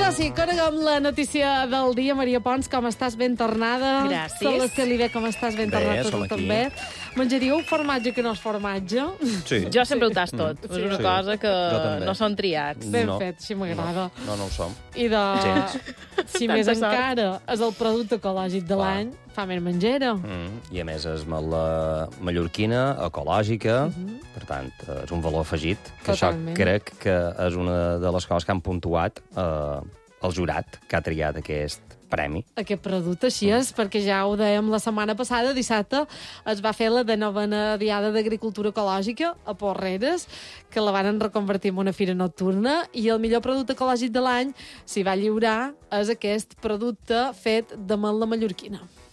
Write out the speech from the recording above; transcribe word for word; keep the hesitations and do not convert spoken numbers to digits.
clàssic, coneguem la notícia del dia. Maria Pons, com estàs? Ben tornada. Gràcies. Sola Celibé, com estàs? Ben Bé, tornada. som Tot aquí. bé. Menjaríeu formatge que no és formatge? Sí. Jo sempre ho tas tot. Sí. És una Sí. cosa que Jo també. no són triats. Ben No. fet, així m'agrada. No, no ho som. I de... Gens. Si Tanta més sort. encara és el producte ecològic de Clar. l'any, fa més menjera. Mm. I a més és la mallorquina, ecològica, per tant, és un valor afegit, que Totalment. això crec que és una de les coses que han puntuat eh, el jurat que ha triat aquest premi. Aquest producte, així és, perquè ja ho dèiem la setmana passada, dissabte, es va fer la de novena Diada d'Agricultura Ecològica a Porreres, que la van reconvertir en una fira nocturna, i el millor producte ecològic de l'any s'hi va lliurar és aquest producte fet de mel·la mallorquina.